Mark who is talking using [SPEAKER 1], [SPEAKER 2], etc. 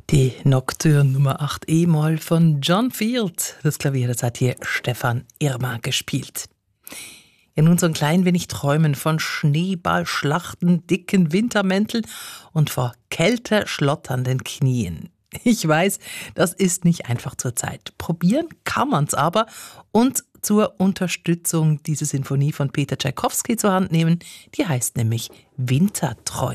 [SPEAKER 1] Die Nocturne Nummer 8 E-Moll von John Field. Das Klavier, das hat hier Stefan Irma gespielt. Ja, nun so ein klein wenig träumen von Schneeballschlachten, dicken Wintermänteln und vor Kälte schlotternden Knien. Ich weiß, das ist nicht einfach zur Zeit. Probieren kann man's aber und zur Unterstützung diese Sinfonie von Peter Tschaikowski zur Hand nehmen. Die heißt nämlich Winterträume.